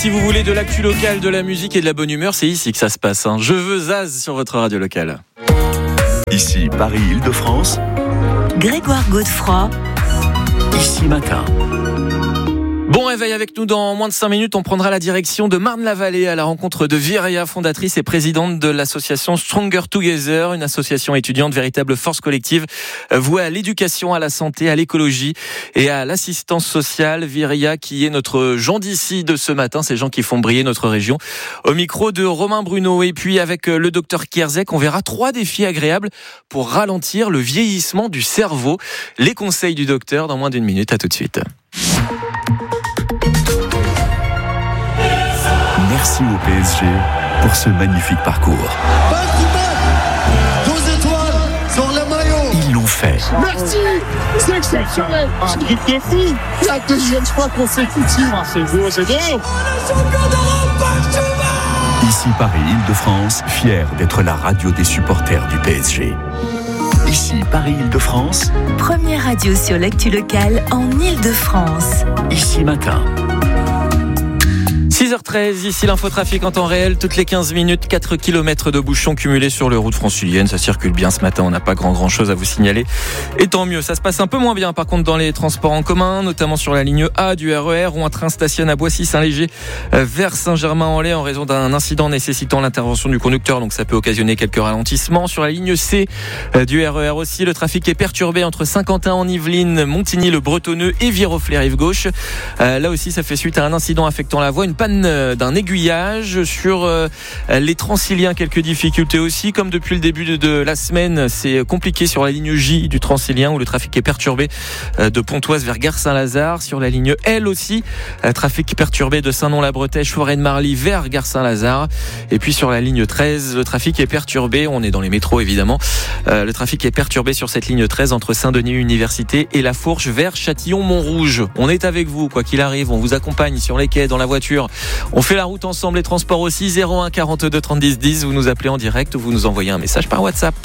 Si vous voulez de l'actu locale, de la musique et de la bonne humeur, c'est ici que ça se passe. Je veux Zaz sur votre radio locale. Ici Paris-Île-de-France. Grégoire Godefroy. Ici Matin. Bon réveil avec nous dans moins de 5 minutes. On prendra la direction de Marne-la-Vallée à la rencontre de Viria, fondatrice et présidente de l'association Stronger Together, une association étudiante, véritable force collective vouée à l'éducation, à la santé, à l'écologie et à l'assistance sociale. Viria qui est notre Jean d'ici de ce matin, ces gens qui font briller notre région. Au micro de Romain Bruno et puis avec le docteur Kierzek, on verra 3 défis agréables pour ralentir le vieillissement du cerveau. Les conseils du docteur dans moins d'1 minute. À tout de suite. Merci au PSG pour ce magnifique parcours. 12 étoiles sur le maillot. Ils l'ont fait. Merci, c'est exceptionnel. La deuxième fois consécutive. C'est beau, c'est beau. Ici Paris-Île-de-France, fier d'être la radio des supporters du PSG. Ici Paris-Île-de-France. Première radio sur l'actu locale en Île-de-France. Ici Matin. 6h13, ici l'infotrafic en temps réel, toutes les 15 minutes, 4 km de bouchons cumulés sur les routes franciliennes. Ça circule bien ce matin, on n'a pas grand chose à vous signaler. Et tant mieux, ça se passe un peu moins bien par contre dans les transports en commun, notamment sur la ligne A du RER où un train stationne à Boissy-Saint-Léger vers Saint-Germain-en-Laye en raison d'un incident nécessitant l'intervention du conducteur. Donc ça peut occasionner quelques ralentissements. Sur la ligne C du RER aussi, le trafic est perturbé entre Saint-Quentin-en-Yvelines, Montigny-le-Bretonneux et Viroflay-Rive-Gauche. Là aussi, ça fait suite à un incident affectant la voie, une panne d'un aiguillage. Sur les Transiliens, quelques difficultés aussi, comme depuis le début de la semaine. C'est compliqué sur la ligne J du Transilien où le trafic est perturbé de Pontoise vers Gare Saint-Lazare. Sur la ligne L aussi, trafic perturbé de Saint-Nom-la-Bretèche, Forêt-de-Marly vers Gare Saint-Lazare. Et puis sur la ligne 13, le trafic est perturbé, on est dans les métros évidemment, le trafic est perturbé sur cette ligne 13 entre Saint-Denis Université et La Fourche vers Châtillon-Montrouge. On est avec vous quoi qu'il arrive, on vous accompagne sur les quais, dans la voiture. On fait la route ensemble, les transports aussi. 01 42 30 10. Vous nous appelez en direct ou vous nous envoyez un message par WhatsApp.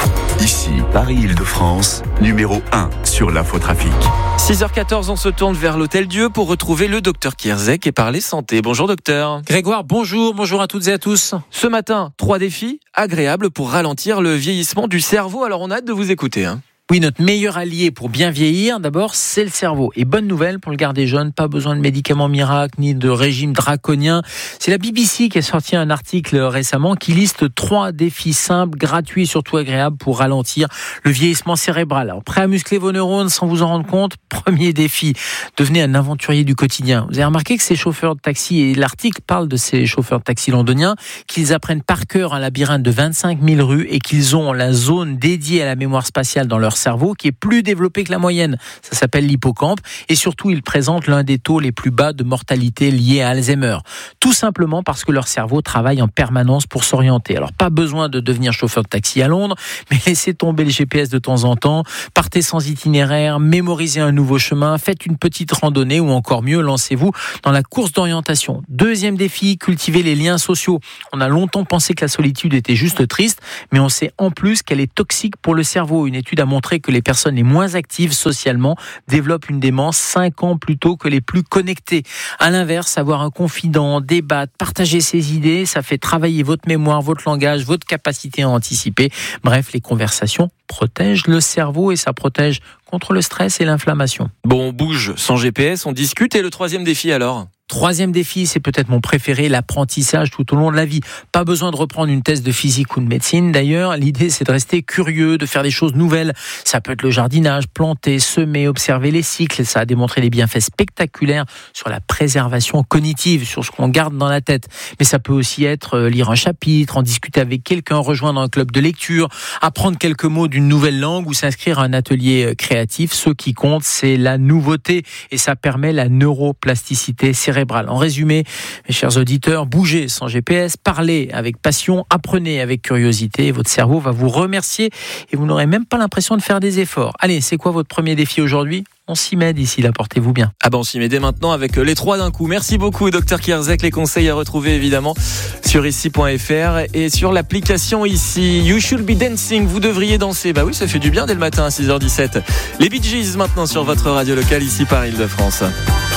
Ici Paris-Île-de-France, numéro 1 sur l'infotrafic. 6h14, on se tourne vers l'Hôtel Dieu pour retrouver le docteur Kierzek et parler santé. Bonjour docteur. Grégoire, bonjour à toutes et à tous. Ce matin, 3 défis agréables pour ralentir le vieillissement du cerveau. Alors on a hâte de vous écouter. Oui, notre meilleur allié pour bien vieillir, d'abord, c'est le cerveau. Et bonne nouvelle pour le garder jeune, pas besoin de médicaments miracles ni de régime draconien. C'est la BBC qui a sorti un article récemment qui liste 3 défis simples, gratuits et surtout agréables pour ralentir le vieillissement cérébral. Alors, prêt à muscler vos neurones sans vous en rendre compte? Premier défi, devenez un aventurier du quotidien. Vous avez remarqué que ces chauffeurs de taxi, et l'article parle de ces chauffeurs de taxi londoniens, qu'ils apprennent par cœur un labyrinthe de 25 000 rues et qu'ils ont la zone dédiée à la mémoire spatiale dans leur cerveau qui est plus développé que la moyenne. Ça s'appelle l'hippocampe et surtout ils présentent l'un des taux les plus bas de mortalité liés à Alzheimer. Tout simplement parce que leur cerveau travaille en permanence pour s'orienter. Alors pas besoin de devenir chauffeur de taxi à Londres, mais laissez tomber le GPS de temps en temps, partez sans itinéraire, mémorisez un nouveau chemin, faites une petite randonnée ou encore mieux, lancez-vous dans la course d'orientation. Deuxième défi, cultivez les liens sociaux. On a longtemps pensé que la solitude était juste triste, mais on sait en plus qu'elle est toxique pour le cerveau. Une étude a montré que les personnes les moins actives socialement développent une démence 5 ans plus tôt que les plus connectées. À l'inverse, avoir un confident, débattre, partager ses idées, ça fait travailler votre mémoire, votre langage, votre capacité à anticiper. Bref, les conversations protègent le cerveau et ça protège contre le stress et l'inflammation. Bon, on bouge sans GPS, on discute. Et le 3e défi alors ? Troisième défi, c'est peut-être mon préféré, l'apprentissage tout au long de la vie. Pas besoin de reprendre une thèse de physique ou de médecine. D'ailleurs, l'idée, c'est de rester curieux, de faire des choses nouvelles. Ça peut être le jardinage, planter, semer, observer les cycles. Ça a démontré des bienfaits spectaculaires sur la préservation cognitive, sur ce qu'on garde dans la tête. Mais ça peut aussi être lire un chapitre, en discuter avec quelqu'un, rejoindre un club de lecture, apprendre quelques mots d'une nouvelle langue ou s'inscrire à un atelier créatif. Ce qui compte, c'est la nouveauté et ça permet la neuroplasticité cérébrale. En résumé, mes chers auditeurs, bougez sans GPS, parlez avec passion, apprenez avec curiosité. Votre cerveau va vous remercier et vous n'aurez même pas l'impression de faire des efforts. Allez, c'est quoi votre premier défi aujourd'hui ? On s'y met d'ici là, portez-vous bien. Ah ben on s'y met dès maintenant avec les 3 d'un coup. Merci beaucoup Dr Kierzek, les conseils à retrouver évidemment sur ici.fr et sur l'application ici. You should be dancing, vous devriez danser. Bah oui, ça fait du bien dès le matin à 6h17. Les Bee Gees maintenant sur votre radio locale ici par Île-de-France.